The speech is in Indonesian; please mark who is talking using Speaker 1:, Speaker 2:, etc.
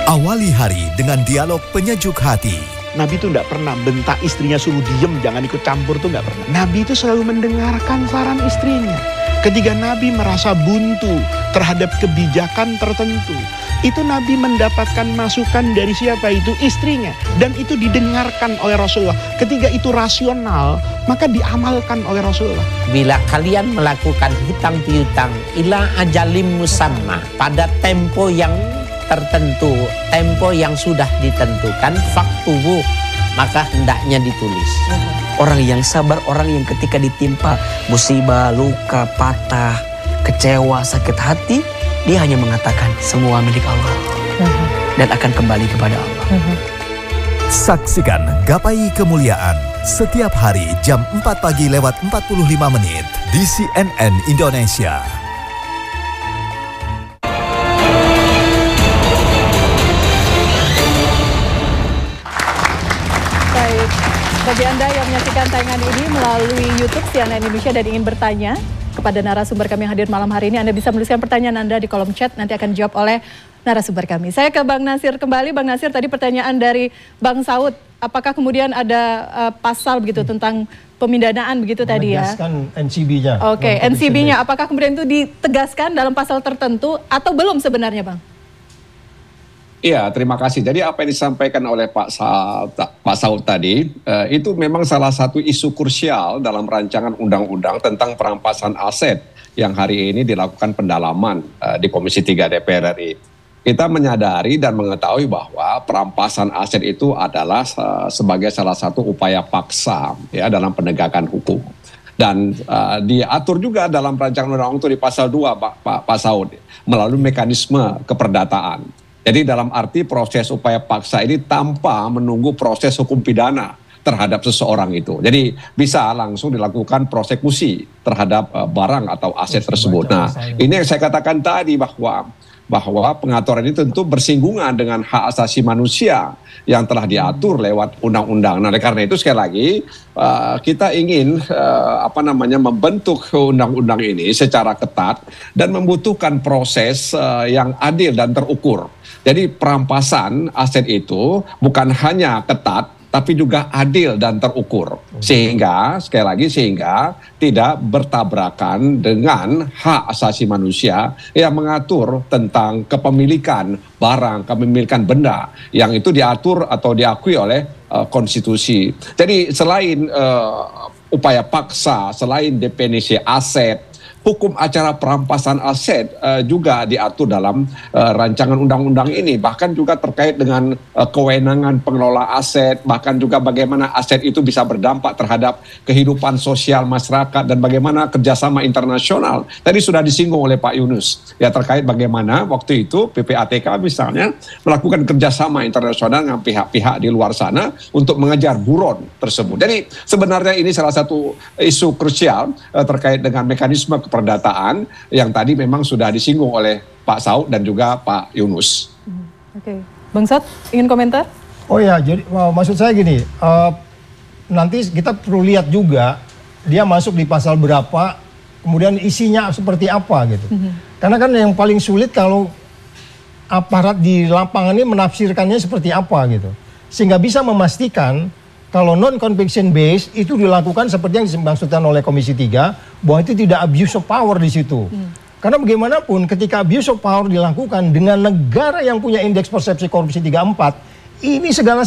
Speaker 1: Awali hari dengan dialog penyejuk hati.
Speaker 2: Nabi itu tidak pernah bentak istrinya suruh diem, jangan ikut campur, tuh nggak pernah. Nabi itu selalu mendengarkan saran istrinya. Ketika Nabi merasa buntu terhadap kebijakan tertentu, itu Nabi mendapatkan masukan dari siapa? Itu istrinya. Dan itu didengarkan oleh Rasulullah. Ketika itu rasional, maka diamalkan oleh Rasulullah.
Speaker 3: Bila kalian melakukan hutang piutang ila ajalim musamma, pada tempo yang tertentu, tempo yang sudah ditentukan, faktubu, maka hendaknya ditulis.
Speaker 4: Orang yang sabar, orang yang ketika ditimpa musibah, luka, patah, kecewa, sakit hati, dia hanya mengatakan semua milik Allah dan akan kembali kepada Allah.
Speaker 1: Saksikan Gapai Kemuliaan setiap hari jam 4 pagi lewat 45 menit di CNN Indonesia.
Speaker 5: Bagi Anda yang menyaksikan tayangan ini melalui YouTube CNN Indonesia dan ingin bertanya kepada narasumber kami yang hadir malam hari ini, Anda bisa menuliskan pertanyaan Anda di kolom chat, nanti akan dijawab oleh narasumber kami. Saya ke Bang Nasir kembali. Bang Nasir, tadi pertanyaan dari Bang Saud, apakah kemudian ada pasal begitu tentang pemindanaan begitu tadi ya?
Speaker 6: Menegaskan NCB-nya.
Speaker 5: Oke, NCB-nya apakah kemudian itu ditegaskan dalam pasal tertentu atau belum sebenarnya, Bang?
Speaker 7: Iya, terima kasih. Jadi apa yang disampaikan oleh Pak Saud tadi, itu memang salah satu isu krusial dalam rancangan undang-undang tentang perampasan aset yang hari ini dilakukan pendalaman di Komisi 3 DPR RI. Kita menyadari dan mengetahui bahwa perampasan aset itu adalah sebagai salah satu upaya paksa ya dalam penegakan hukum. Dan diatur juga dalam rancangan undang-undang itu di pasal 2 Pak Saud melalui mekanisme keperdataan. Jadi dalam arti proses upaya paksa ini tanpa menunggu proses hukum pidana terhadap seseorang itu. Jadi bisa langsung dilakukan prosekusi terhadap barang atau aset tersebut. Nah, ini yang saya katakan tadi bahwa pengaturan ini tentu bersinggungan dengan hak asasi manusia yang telah diatur lewat undang-undang. Nah, karena itu sekali lagi kita ingin membentuk undang-undang ini secara ketat dan membutuhkan proses yang adil dan terukur. Jadi perampasan aset itu bukan hanya ketat, tapi juga adil dan terukur. Sehingga, sekali lagi, tidak bertabrakan dengan hak asasi manusia yang mengatur tentang kepemilikan barang, kepemilikan benda, yang itu diatur atau diakui oleh konstitusi. Jadi selain upaya paksa, selain definisi aset, hukum acara perampasan aset juga diatur dalam rancangan undang-undang ini. Bahkan juga terkait dengan kewenangan pengelola aset, bahkan juga bagaimana aset itu bisa berdampak terhadap kehidupan sosial masyarakat dan bagaimana kerjasama internasional. Tadi sudah disinggung oleh Pak Yunus, ya terkait bagaimana waktu itu PPATK misalnya melakukan kerjasama internasional dengan pihak-pihak di luar sana untuk mengejar buron tersebut. Jadi sebenarnya ini salah satu isu krusial terkait dengan mekanisme keperdataan yang tadi memang sudah disinggung oleh Pak Saud dan juga Pak Yunus.
Speaker 5: Oke, Bang Saud ingin komentar?
Speaker 6: Oh ya, jadi maksud saya gini, nanti kita perlu lihat juga dia masuk di pasal berapa, kemudian isinya seperti apa gitu. Karena kan yang paling sulit kalau aparat di lapangan ini menafsirkannya seperti apa gitu, sehingga bisa memastikan kalau non-conviction base itu dilakukan seperti yang dimaksudkan oleh Komisi 3, bahwa itu tidak abuse of power di situ. Karena bagaimanapun ketika abuse of power dilakukan dengan negara yang punya indeks persepsi korupsi 34, ini segala